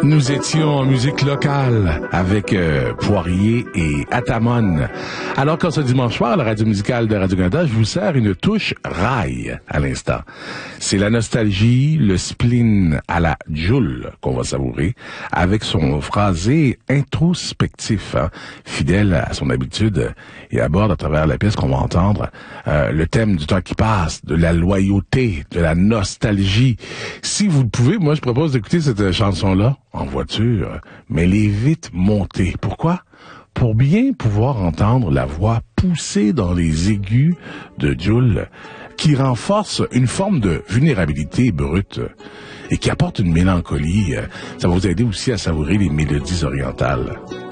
Nous étions en musique locale avec Poirier et Atamon. Alors qu'en ce dimanche soir, à la radio musicale de Radio-Canada, je vous sers une touche rail à l'instant. C'est la nostalgie, le spleen à la Joule qu'on va savourer avec son phrasé introspectif, fidèle à son habitude et aborde à travers la pièce qu'on va entendre le thème du temps qui passe, de la loyauté, de la nostalgie. Si vous le pouvez, moi je propose d'écouter cette chanson-là en voiture, mais les vite montées. Pourquoi? Pour bien pouvoir entendre la voix poussée dans les aigus de Joule, qui renforce une forme de vulnérabilité brute et qui apporte une mélancolie. Ça va vous aider aussi à savourer les mélodies orientales.